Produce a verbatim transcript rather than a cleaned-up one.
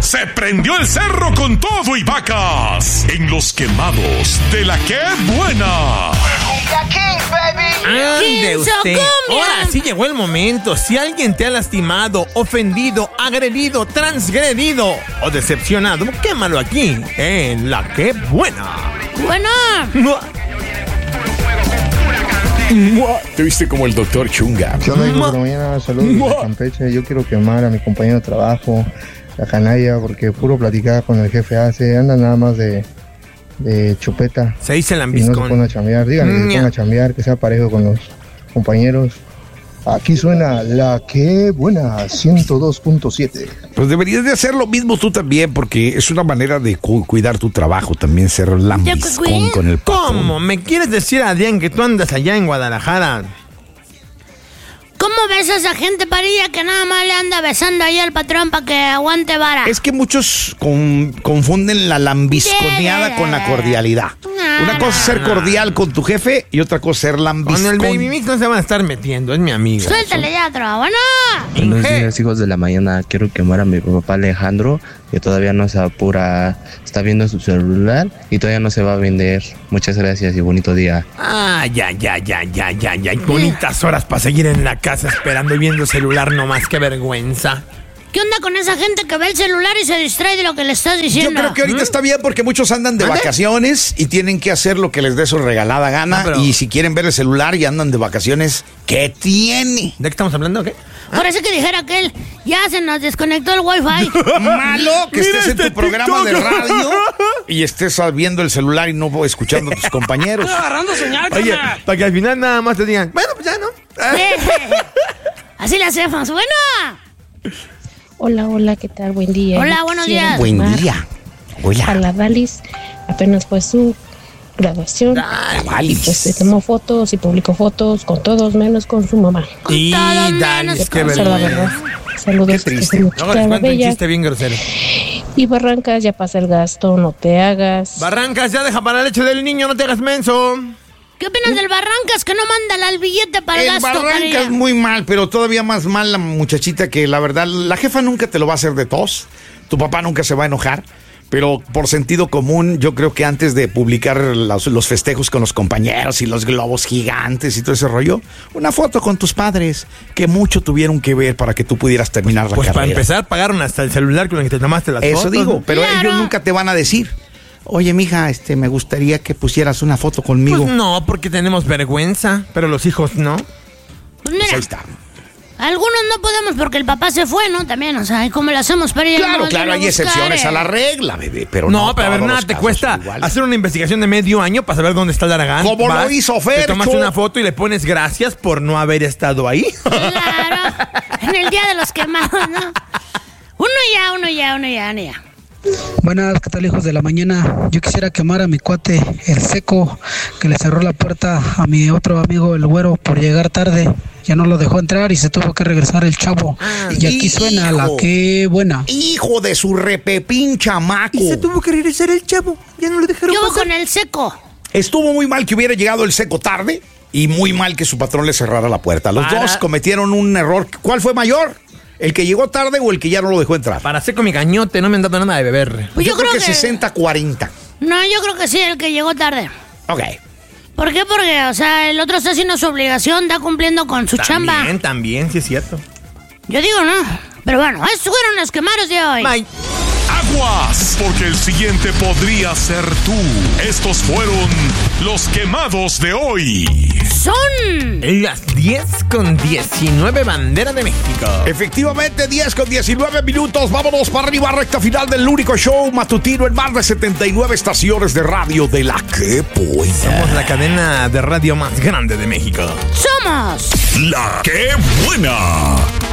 Se prendió el cerro con todo y vacas en los quemados de la que buena. Ande usted. Ahora sí llegó el momento. Si alguien te ha lastimado, ofendido, agredido, transgredido o decepcionado, quémalo aquí en la que buena. Buena. Te viste como el doctor Chunga. ¿Qué onda, hijo de la mañana? Saludos desde Campeche. Yo quiero quemar a mi compañero de trabajo, la canalla, porque puro platicar con el jefe hace. Anda nada más de, de chupeta. Se dice el y ambiscón. no se pone a chambear. Díganle que se ponga a chambear, que sea parejo con los compañeros. Aquí suena la que buena, ciento dos punto siete. Pues deberías de hacer lo mismo tú también, porque es una manera de cu- cuidar tu trabajo, también ser lambiscón con el patrón. ¿Cómo? ¿Me quieres decir, Adrián, que tú andas allá en Guadalajara? ¿Cómo ves a esa gente, Parilla, que nada más le anda besando ahí al patrón para que aguante vara? Es que muchos con- confunden la lambisconeada con la cordialidad. Una cosa es ser cordial con tu jefe y otra cosa es ser Con lambiscón. el Baby Mix no se van a estar metiendo, es mi amigo. Suéltale ya, otro. Bueno. Buenos días, hijos de la mañana. Quiero quemar a mi papá Alejandro, que todavía no se apura, está viendo su celular y todavía no se va a vender. Muchas gracias y bonito día. Ah, ya, ya, ya, ya, ya, ya. Bonitas horas para seguir en la casa esperando y viendo celular nomás, qué vergüenza. ¿Qué onda con esa gente que ve el celular y se distrae de lo que le estás diciendo? Yo creo que ahorita ¿Mm? está bien porque muchos andan de ¿Mande? vacaciones y tienen que hacer lo que les dé su regalada gana. Ah, pero- Y si quieren ver el celular y andan de vacaciones, ¿qué tiene? ¿De qué estamos hablando o qué? Parece que dijera aquel, ya se nos desconectó el wifi. Malo que Mira estés en este tu programa de TikTok. radio y estés viendo el celular y no escuchando a tus compañeros. agarrando señal, Oye, carnal. para que al final nada más te digan, bueno, pues ya, ¿no? Así le hacemos. Bueno. Hola, hola, ¿qué tal? Buen día. Hola, buenos Quisiera días. Buen llamar día. A Hola. la Dalis, apenas fue su graduación. La Y Valis. pues se tomó fotos y publicó fotos con todos menos con su mamá. Y Con todo Dalis, menos qué con- Esa es la vergüenza. verdad. Saludos. Qué que triste. se me Luego quita les la cuento un bella. chiste bien grosero. Y Barrancas, ya pasa el gasto, no te hagas. Barrancas, ya deja para la leche del niño, no te hagas menso. ¿Qué opinas del Barrancas que no manda el billete para el, El gasto, Barrancas Parilla? muy mal, pero todavía más mal la muchachita que la verdad, la jefa nunca te lo va a hacer de tos. Tu papá nunca se va a enojar. Pero por sentido común, yo creo que antes de publicar los, los festejos con los compañeros y los globos gigantes y todo ese rollo, una foto con tus padres, que mucho tuvieron que ver para que tú pudieras terminar la Pues para carrera. empezar, pagaron hasta el celular con el que te tomaste las Eso fotos. digo, ¿no? pero Claro. ellos nunca te van a decir, oye, mija, este, me gustaría que pusieras una foto conmigo. Pues no, porque tenemos vergüenza, pero los hijos no. Pues Pues mira, ahí está. algunos no podemos porque el papá se fue, ¿no? También, o sea, ¿cómo lo hacemos, Parilla? Claro, No, claro, no hay buscar, excepciones eh. a la regla, bebé, pero No, no pero a ver, todos nada, los te casos cuesta son iguales. hacer una investigación de medio año para saber dónde está el Aragán. ¿Cómo lo hizo Fercho? Te tomas una foto y le pones gracias por no haber estado ahí. Claro, en el día de los quemados, ¿no? Uno ya, uno ya, uno ya, uno ya. Buenas, ¿qué tal, hijos de la mañana? Yo quisiera quemar a mi cuate, el Seco, que le cerró la puerta a mi otro amigo, el Güero, por llegar tarde. Ya no lo dejó entrar y se tuvo que regresar el chavo. Y aquí suena la hijo. que buena. Hijo de su repepín chamaco. Y se tuvo que regresar el chavo. Ya no lo dejaron Yo voy pasar. con el seco. Estuvo muy mal que hubiera llegado el Seco tarde y muy mal que su patrón le cerrara la puerta. Los Para- dos cometieron un error. ¿Cuál fue mayor? ¿El que llegó tarde o el que ya no lo dejó entrar? Para seco mi cañote, no me han dado nada de beber. Pues yo, yo creo, creo que, que- sesenta cuarenta. No, yo creo que sí, el que llegó tarde. Ok. ¿Por qué? Porque, o sea, el otro está haciendo su obligación, está cumpliendo con su chamba. También, también, sí es cierto. Yo digo no. Pero bueno, estos fueron los quemados de hoy. Bye. Aguas, porque el siguiente podría ser tú. Estos fueron los quemados de hoy. Son Las diez con diecinueve, bandera de México. Efectivamente, diez con diecinueve minutos. Vámonos para arriba, recta final del único show matutino en más de setenta y nueve estaciones de radio de la que buena. Somos la cadena de radio más grande de México. Somos La que buena.